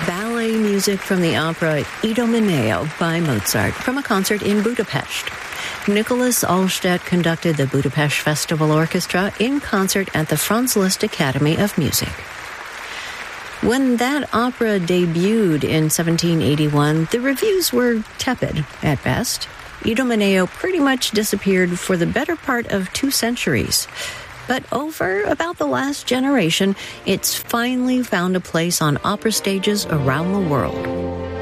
ballet music from the opera Idomeneo by Mozart from a concert in Budapest. Nicholas Allstedt conducted the Budapest Festival Orchestra in concert at the Franz Liszt Academy of Music. When that opera debuted in 1781, the reviews were tepid at best. Idomeneo pretty much disappeared for the better part of 2 centuries. But over about the last generation, it's finally found a place on opera stages around the world.